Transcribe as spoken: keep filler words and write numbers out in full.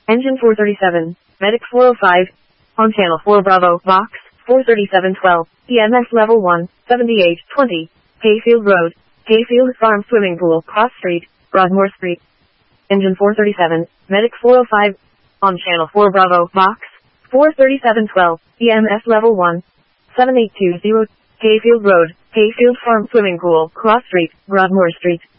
Engine four thirty-seven, Medic four oh five, on channel four Bravo, box, four thirty-seven twelve, E M S level one, seventy-eight twenty, Hayfield Road, Hayfield Farm Swimming Pool, Cross Street, Broadmoor Street. Engine four thirty-seven, Medic four oh five, on channel four Bravo, box, four thirty-seven twelve, E M S level one, seven eight two zero, Hayfield Road, Hayfield Farm Swimming Pool, Cross Street, Broadmoor Street.